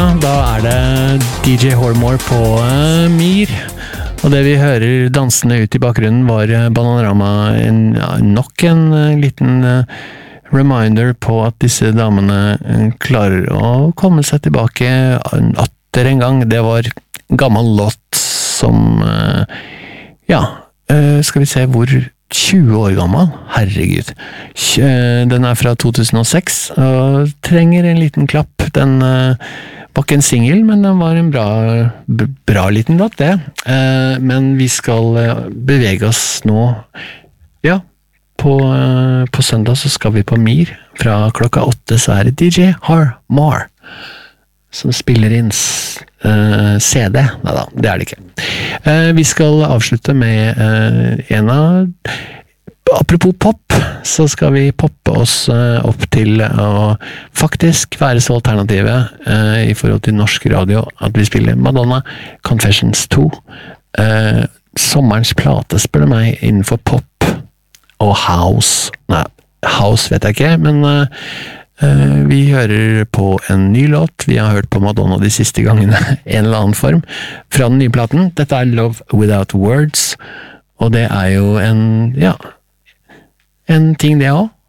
da det DJ Hormore på Mir. Og det vi hører dansende ut I bakgrunnen var Bananarama, nok en liten reminder på at disse damene klarer å komme seg tilbake atter en gang. Det var gammel låt som, skal vi se hvor 20 år gammel, herregud. Den fra 2006, og trenger en liten klapp. Den var ikke en single, men den var en bra liten låt, det. Men vi skal bevege oss nå. Ja, på søndag så skal vi på Mir. Fra klokka 8 så det DJ Hormore som spiller inn CD. Neida, det det ikke. Vi skal avslutte med apropos pop, så skal vi poppe oss opp til å faktisk være så alternative I forhold til norsk radio, at vi spiller Madonna Confessions 2. Sommerens plate, spør du meg, innenfor pop og house. Nei, house vet jeg ikke, men vi hører på en ny låt. Vi har hørt på Madonna de siste gangene en eller annen form fra den nye platen. Dette Love Without Words, og det jo en ting det også.